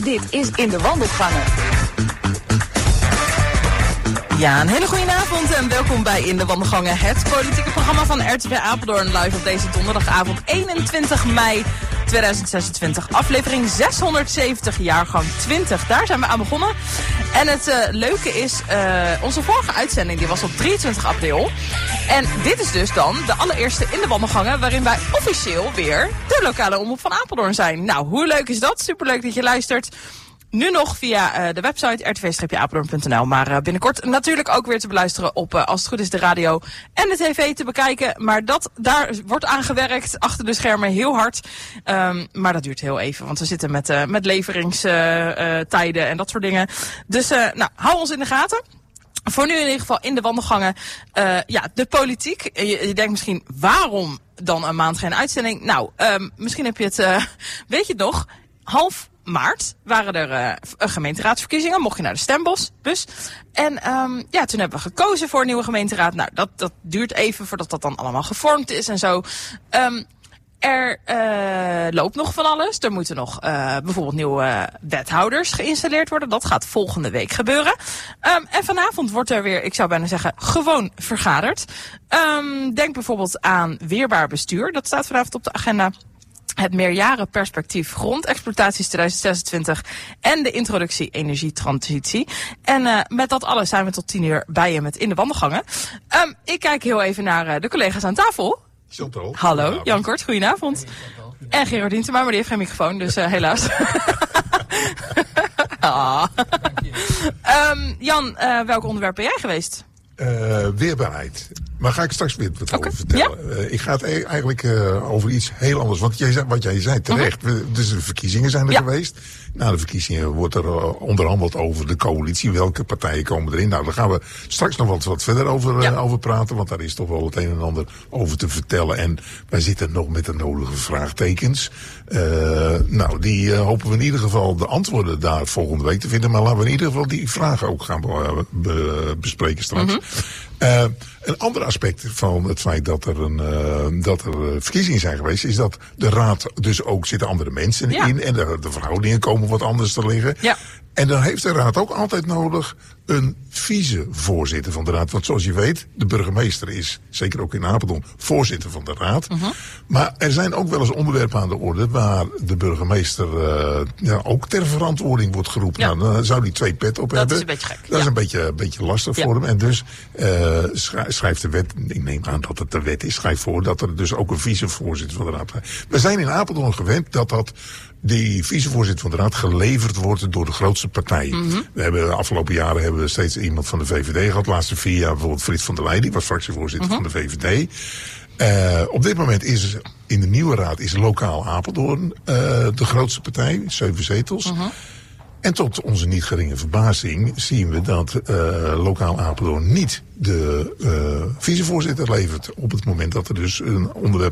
Dit is In de Wandelgangen. Ja, een hele goede avond en welkom bij In de Wandelgangen, het politieke programma van RTV Apeldoorn, live op deze donderdagavond 21 mei 2026, aflevering 670, jaargang 20. Daar zijn we aan begonnen. En het leuke is, onze vorige uitzending die was op 23 april. En dit is dus dan de allereerste In de Wandelgangen waarin wij officieel weer de lokale omroep van Apeldoorn zijn. Nou, hoe leuk is dat? Superleuk dat je luistert. Nu nog via de website rtv-apeldoorn.nl. Maar binnenkort natuurlijk ook weer te beluisteren op, als het goed is, de radio en de tv te bekijken. Maar daar wordt aan gewerkt achter de schermen heel hard. Maar dat duurt heel even, want we zitten met leveringstijden en dat soort dingen. Dus nou, hou ons in de gaten. Voor nu in ieder geval in de wandelgangen. De politiek. Je denkt misschien, waarom dan een maand geen uitzending? Nou, misschien heb je het, weet je het nog, half maart waren er gemeenteraadsverkiezingen. Mocht je naar de stembus. En toen hebben we gekozen voor een nieuwe gemeenteraad. Nou, dat duurt even voordat dat dan allemaal gevormd is en zo. Er loopt nog van alles. Er moeten nog bijvoorbeeld nieuwe wethouders geïnstalleerd worden. Dat gaat volgende week gebeuren. En vanavond wordt er weer, ik zou bijna zeggen, gewoon vergaderd. Denk bijvoorbeeld aan weerbaar bestuur. Dat staat vanavond op de agenda. Het meerjarenperspectief grondexploitaties 2026 en de introductie energietransitie. En met dat alles zijn we tot 10 uur bij je met In de Wandelgangen. Ik kijk heel even naar de collega's aan tafel. Chantal. Hallo, Jan Kort, goedenavond. En Gerard Dientema, maar die heeft geen microfoon, dus helaas. Jan, welk onderwerp ben jij geweest? Weerbaarheid. Maar ga ik straks weer wat over vertellen. Ja? Ik ga het eigenlijk over iets heel anders. Want wat jij zei terecht. Dus de verkiezingen zijn er geweest. Na de verkiezingen wordt er onderhandeld over de coalitie. Welke partijen komen erin? Nou, daar gaan we straks nog wat verder over praten. Want daar is toch wel het een en ander over te vertellen. En wij zitten nog met de nodige vraagtekens. Die hopen we in ieder geval de antwoorden daar volgende week te vinden. Maar laten we in ieder geval die vragen ook gaan bespreken straks. Een ander aspect van het feit dat er verkiezingen zijn geweest, is dat de raad dus ook zitten andere mensen in en de verhoudingen komen wat anders te liggen. Ja. En dan heeft de raad ook altijd nodig een vicevoorzitter van de raad. Want zoals je weet, de burgemeester is, zeker ook in Apeldoorn, voorzitter van de raad. Maar er zijn ook wel eens onderwerpen aan de orde waar de burgemeester ook ter verantwoording wordt geroepen. Ja. Nou, dan zou hij 2 pet op hebben. Dat is een beetje gek. Dat is een beetje lastig voor hem. En dus schrijft de wet, ik neem aan dat het de wet is, schrijft voor dat er dus ook een vicevoorzitter van de raad is. We zijn in Apeldoorn gewend dat die vicevoorzitter van de raad geleverd wordt door de grootste partijen. We hebben de afgelopen jaren steeds iemand van de VVD gehad. De laatste 4 jaar bijvoorbeeld Frits van der Leij, die was fractievoorzitter van de VVD. Op dit moment is in de nieuwe raad is lokaal Apeldoorn de grootste partij, 7 zetels. En tot onze niet geringe verbazing zien we dat lokaal Apeldoorn niet de vicevoorzitter levert op het moment dat er dus een onderwerp